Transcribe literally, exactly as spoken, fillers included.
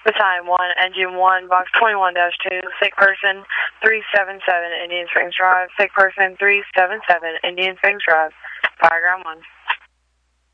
Battalion one, Engine one, Box twenty-one dash two, sick person three seven seven, Indian Springs Drive, sick person three seven seven, Indian Springs Drive, Fire Ground one.